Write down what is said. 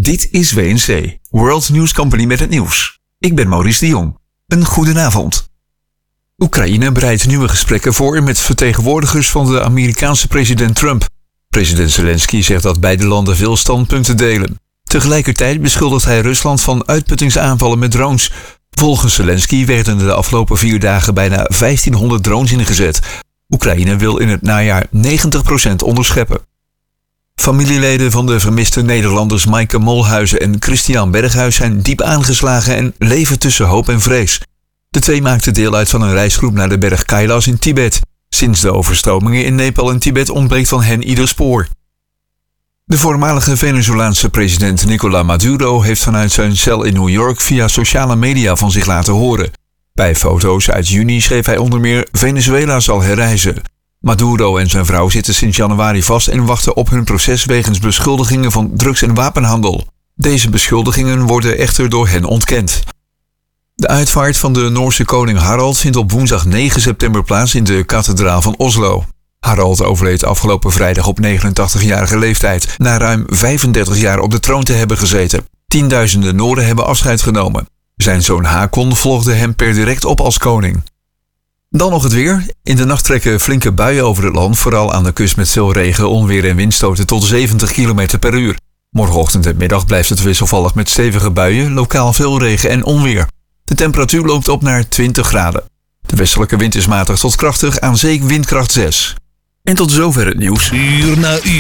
Dit is WNC, World News Company met het nieuws. Ik ben Maurice de Jong. Een goedenavond. Oekraïne bereidt nieuwe gesprekken voor met vertegenwoordigers van de Amerikaanse president Trump. President Zelensky zegt dat beide landen veel standpunten delen. Tegelijkertijd beschuldigt hij Rusland van uitputtingsaanvallen met drones. Volgens Zelensky werden de afgelopen 4 dagen bijna 1500 drones ingezet. Oekraïne wil in het najaar 90% onderscheppen. Familieleden van de vermiste Nederlanders Maaike Molhuizen en Christian Berghuis zijn diep aangeslagen en leven tussen hoop en vrees. De twee maakten deel uit van een reisgroep naar de berg Kailas in Tibet. Sinds de overstromingen in Nepal en Tibet ontbreekt van hen ieder spoor. De voormalige Venezolaanse president Nicolás Maduro heeft vanuit zijn cel in New York via sociale media van zich laten horen. Bij foto's uit juni schreef hij onder meer Venezuela zal herrijzen. Maduro en zijn vrouw zitten sinds januari vast en wachten op hun proces wegens beschuldigingen van drugs- en wapenhandel. Deze beschuldigingen worden echter door hen ontkend. De uitvaart van de Noorse koning Harald vindt op woensdag 9 september plaats in de kathedraal van Oslo. Harald overleed afgelopen vrijdag op 89-jarige leeftijd, na ruim 35 jaar op de troon te hebben gezeten. Tienduizenden Noorden hebben afscheid genomen. Zijn zoon Hakon volgde hem per direct op als koning. Dan nog het weer. In de nacht trekken flinke buien over het land, vooral aan de kust met veel regen, onweer en windstoten tot 70 km per uur. Morgenochtend en middag blijft het wisselvallig met stevige buien, lokaal veel regen en onweer. De temperatuur loopt op naar 20 graden. De westelijke wind is matig tot krachtig, aan zee windkracht 6. En tot zover het nieuws. Uur na uur.